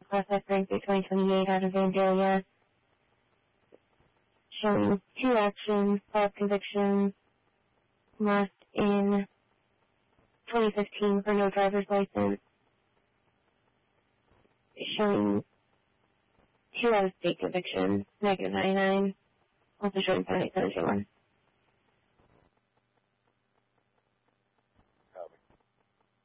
Class F Grand Prix 2028 out of Vandalia. Showing 2 actions, 5 convictions. Last in 2015 for no driver's license. Showing 2 out-of-state convictions, negative 99. Also showing 7871.